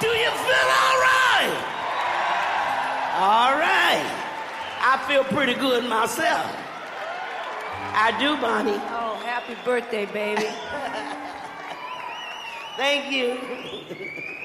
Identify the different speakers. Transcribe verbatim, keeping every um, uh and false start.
Speaker 1: Do you feel all right? All right. I feel pretty good myself. I do, Bonnie.
Speaker 2: Oh, happy birthday, baby.
Speaker 1: Thank you.